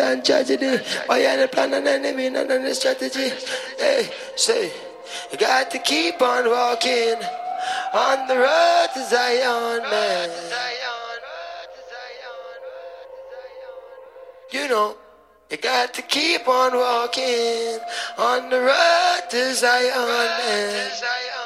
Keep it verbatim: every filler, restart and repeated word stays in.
and tragedy. Why are the plan and enemy and the strategy? Hey, say, you got to keep on walking on the road to Zion, man. You know, you got to keep on walking on the road to Zion, man.